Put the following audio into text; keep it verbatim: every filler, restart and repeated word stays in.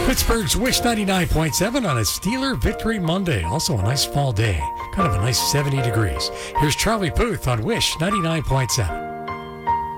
Pittsburgh's Wish ninety-nine point seven on a Steeler Victory Monday. Also a nice fall day. Kind of a nice seventy degrees. Here's Charlie Puth on Wish ninety-nine point seven.